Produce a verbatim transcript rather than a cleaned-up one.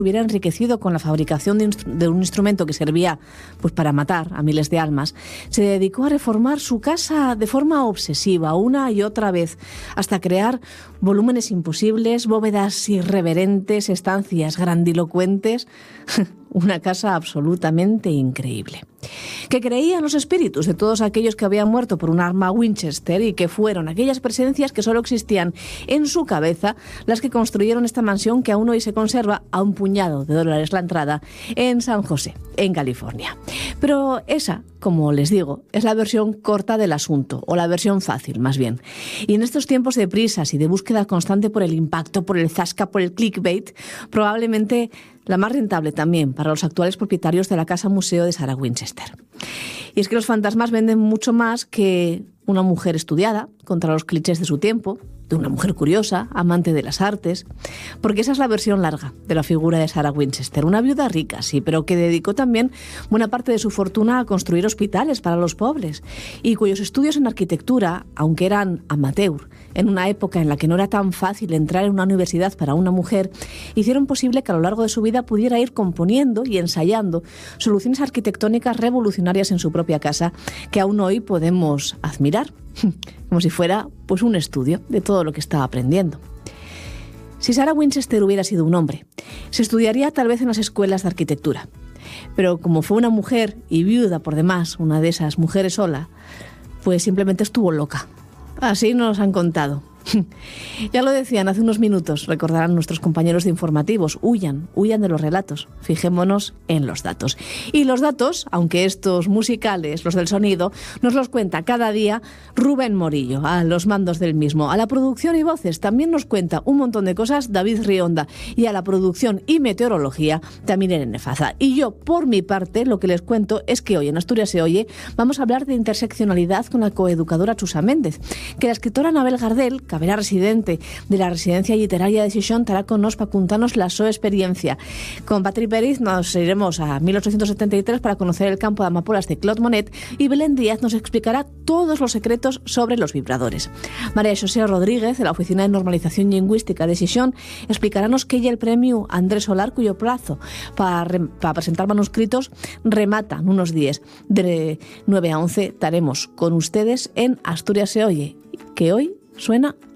hubiera enriquecido con la fabricación de, de un instrumento que servía pues para matar a miles de almas, se dedicó a reformar su casa de forma obsesiva una y otra vez, hasta crear volúmenes imposibles, bóvedas irreverentes, estancias grandilocuentes. Una casa absolutamente increíble. Que creía en los espíritus de todos aquellos que habían muerto por un arma Winchester y que fueron aquellas presencias que solo existían en su cabeza las que construyeron esta mansión que aún hoy se conserva a un puñado de dólares la entrada en San José, en California. Pero esa, como les digo, es la versión corta del asunto, o la versión fácil, más bien. Y en estos tiempos de prisas y de búsqueda constante por el impacto, por el zasca, por el clickbait, probablemente la más rentable también para los actuales propietarios de la casa museo de Sarah Winchester. Y es que los fantasmas venden mucho más que una mujer estudiada contra los clichés de su tiempo, de una mujer curiosa, amante de las artes, porque esa es la versión larga de la figura de Sarah Winchester, una viuda rica, sí, pero que dedicó también buena parte de su fortuna a construir hospitales para los pobres y cuyos estudios en arquitectura, aunque eran amateur, en una época en la que no era tan fácil entrar en una universidad para una mujer, hicieron posible que a lo largo de su vida pudiera ir componiendo y ensayando soluciones arquitectónicas revolucionarias en su propia casa que aún hoy podemos admirar, como si fuera pues un estudio de todo lo que estaba aprendiendo. Si Sarah Winchester hubiera sido un hombre, se estudiaría tal vez en las escuelas de arquitectura. Pero como fue una mujer y viuda por demás, una de esas mujeres sola, pues simplemente estuvo loca. Así nos han contado. Ya lo decían hace unos minutos, recordarán nuestros compañeros de informativos, huyan, huyan de los relatos, fijémonos en los datos. Y los datos, aunque estos musicales, los del sonido, nos los cuenta cada día Rubén Morillo, a los mandos del mismo. A la producción y voces también nos cuenta un montón de cosas David Rionda, y a la producción y meteorología también Irene Faza. Y yo, por mi parte, lo que les cuento es que hoy en Asturias se oye vamos a hablar de interseccionalidad con la coeducadora Chusa Méndez, que la escritora Anabel Gardel, Cabera residente de la Residencia Literaria de Xixón, estará con nos para contarnos la súa experiencia. Con Patri Pérez nos iremos a mil ochocientos setenta y tres para conocer el campo de amapolas de Claude Monet y Belén Díaz nos explicará todos los secretos sobre los vibradores. María José Rodríguez, de la Oficina de Normalización Lingüística de Xixón, explicarános que ya el premio Andrés Solar, cuyo plazo para, re, para presentar manuscritos remata en unos días. De nueve a once estaremos con ustedes en Asturias se oye, que hoy suena